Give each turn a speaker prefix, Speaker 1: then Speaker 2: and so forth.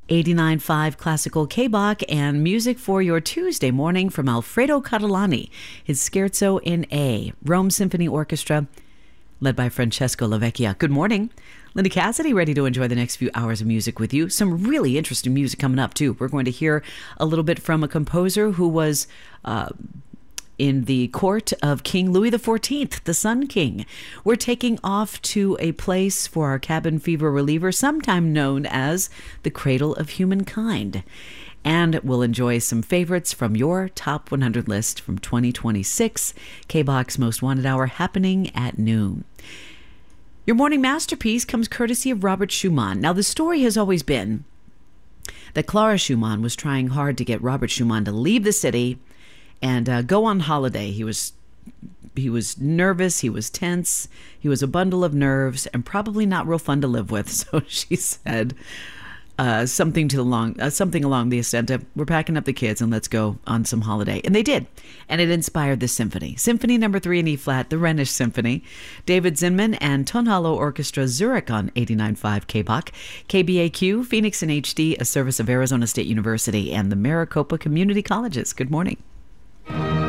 Speaker 1: 89.5 Classical K-Bach, and music for your Tuesday morning from Alfredo Catalani, his Scherzo in A, Rome Symphony Orchestra, led by Francesco Lavecchia. Good morning. Linda Cassidy, ready to enjoy the next few hours of music with you. Some really interesting music coming up, too. We're going to hear a little bit from a composer who was in the court of King Louis XIV, the Sun King. We're taking off to a place for our cabin fever reliever, sometime known as the Cradle of Humankind. And we'll enjoy some favorites from your Top 100 list from 2026, K-Bach's Most Wanted Hour, happening at noon. Your morning masterpiece comes courtesy of Robert Schumann. Now, the story has always been that Clara Schumann was trying hard to get Robert Schumann to leave the city and go on holiday. He was nervous, he was tense, he was a bundle of nerves, and probably not real fun to live with. So she said something along the extent of, we're packing up the kids and let's go on some holiday. And they did. And it inspired this symphony. Symphony number 3 in E-flat, the Rhenish Symphony. David Zinman and Tonhalle Orchestra Zurich on 89.5 K-Bach. KBAQ, Phoenix in HD, a service of Arizona State University and the Maricopa Community Colleges. Good morning.